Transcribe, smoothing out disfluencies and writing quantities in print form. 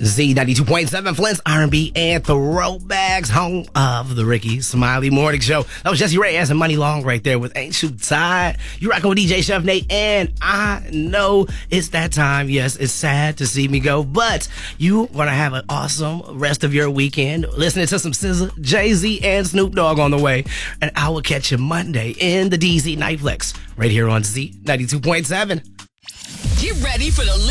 Z92.7, Flint's R&B and Throwbacks, home of the Ricky Smiley Morning Show. That was Jesse Reyes and Money Long right there with Ain't You Tired. You rocking with DJ Chef Nate, and I know it's that time. Yes, it's sad to see me go, but you want to have an awesome rest of your weekend listening to some SZA, Jay-Z, and Snoop Dogg on the way. And I will catch you Monday in the DZ Nightflex right here on Z92.7. Get ready for the